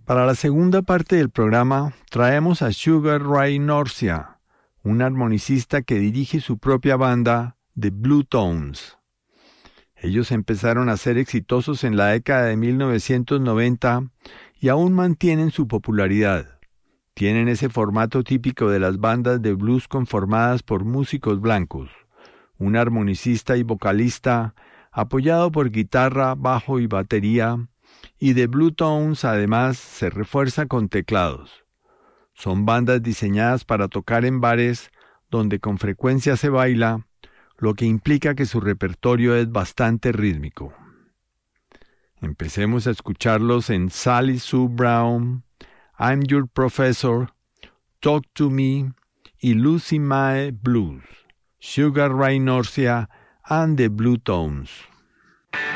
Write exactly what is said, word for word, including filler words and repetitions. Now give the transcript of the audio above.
Para la segunda parte del programa traemos a Sugar Ray Norcia, un armonicista que dirige su propia banda, The Blue Tones. Ellos empezaron a ser exitosos en la década de mil novecientos noventa y aún mantienen su popularidad. Tienen ese formato típico de las bandas de blues conformadas por músicos blancos, un armonicista y vocalista, apoyado por guitarra, bajo y batería, y The Blue Tones además se refuerza con teclados. Son bandas diseñadas para tocar en bares donde con frecuencia se baila, lo que implica que su repertorio es bastante rítmico. Empecemos a escucharlos en Sally Sue Brown, I'm Your Professor, Talk to Me y Lucy Mae Blues, Sugar Ray Norcia and the Blue Tones.